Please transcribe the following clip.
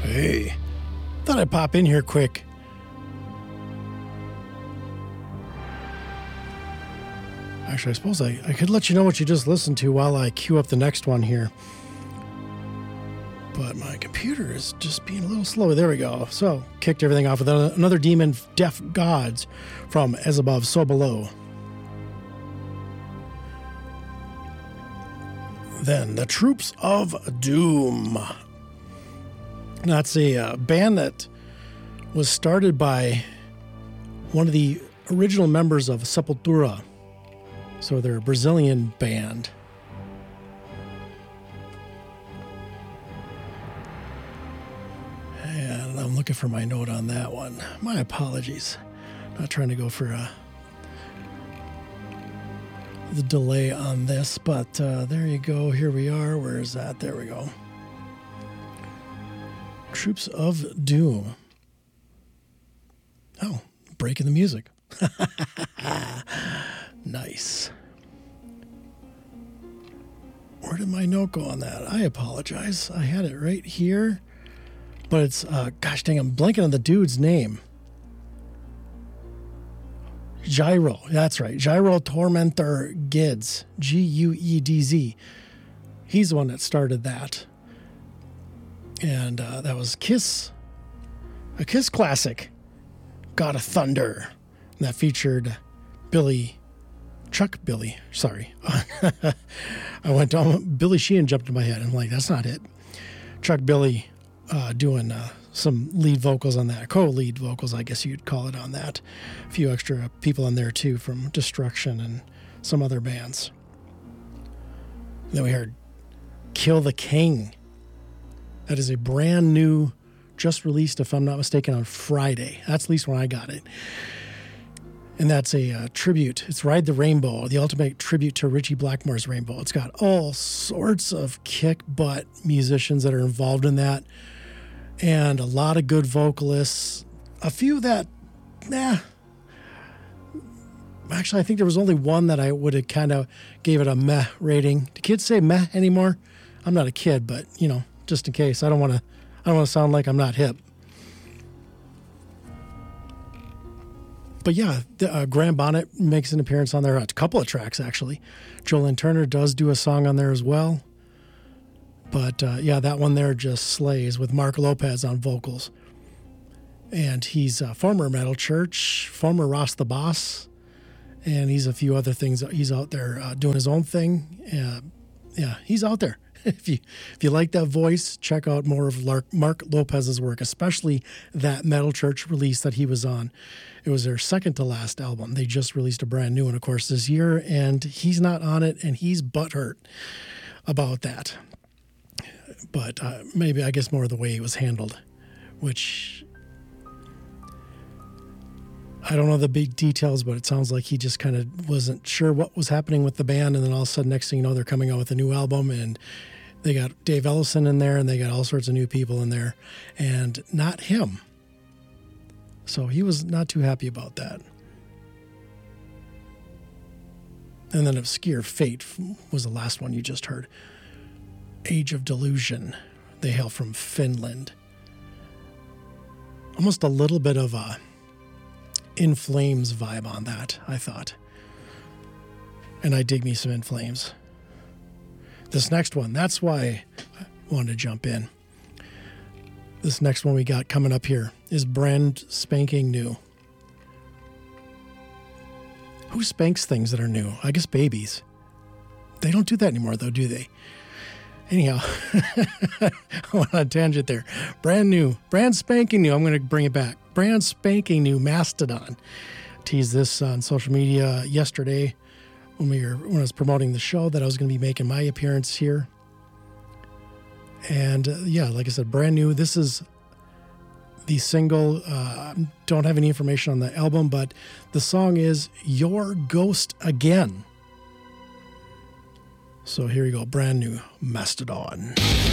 Hey, thought I'd pop in here quick. Actually, I suppose I could let you know what you just listened to while I queue up the next one here. But my computer is just being a little slow. There we go. So, kicked everything off with another Demon Deaf Gods from As Above, So Below. Then, The Troops of Doom. That's a band that was started by one of the original members of Sepultura. So they're a Brazilian band. And I'm looking for my note on that one. My apologies. Not trying to go for the delay on this, but there you go. Here we are. Where is that? There we go. Troops of Doom. Oh, breaking the music. Nice. Where did my note go on that? I apologize. I had it right here. But it's, gosh dang, I'm blanking on the dude's name. Gyro. That's right. Gyro Tormentor Gids. Guedz. He's the one that started that. And that was Kiss. A Kiss classic. God of Thunder. And that featured Chuck Billy. Sorry. I went down. Billy Sheehan jumped in my head. I'm like, that's not it. Chuck Billy doing some lead vocals on that. Co-lead vocals, I guess you'd call it on that. A few extra people on there too from Destruction and some other bands. Then we heard Kill the King. That is a brand new, just released, if I'm not mistaken, on Friday. That's at least when I got it. And that's a tribute. It's Ride the Rainbow, the ultimate tribute to Ritchie Blackmore's Rainbow. It's got all sorts of kick-butt musicians that are involved in that. And a lot of good vocalists. A few that, Actually, I think there was only one that I would have kind of gave it a meh rating. Do kids say meh anymore? I'm not a kid, but, just in case. I don't want to sound like I'm not hip. But yeah, Graham Bonnet makes an appearance on there. A couple of tracks, actually. Jolene Turner does do a song on there as well. But yeah, that one there just slays with Mark Lopez on vocals. And he's a former Metal Church, former Ross the Boss. And he's a few other things. He's out there doing his own thing. Yeah, he's out there. If you like that voice, check out more of Mark Lopez's work, especially that Metal Church release that he was on. It was their second to last album. They just released a brand new one, of course, this year, and he's not on it, and he's butthurt about that. But maybe, I guess, more the way it was handled, which I don't know the big details, but it sounds like he just kind of wasn't sure what was happening with the band, and then all of a sudden, next thing you know, they're coming out with a new album, and they got Dave Ellison in there, and they got all sorts of new people in there, and not him. So he was not too happy about that. And then Obscure Fate was the last one you just heard. Age of Delusion. They hail from Finland. Almost a little bit of a In Flames vibe on that, I thought. And I dig me some In Flames. This next one, that's why I wanted to jump in. This next one we got coming up here is brand spanking new. Who spanks things that are new? I guess babies. They don't do that anymore, though, do they? Anyhow, I went on a tangent there. Brand new, brand spanking new. I'm going to bring it back. Brand spanking new Mastodon. Teased this on social media yesterday when I was promoting the show that I was going to be making my appearance here. And yeah, like I said, brand new. This is the single. Don't have any information on the album, but the song is Your Ghost Again. So here you go, brand new Mastodon.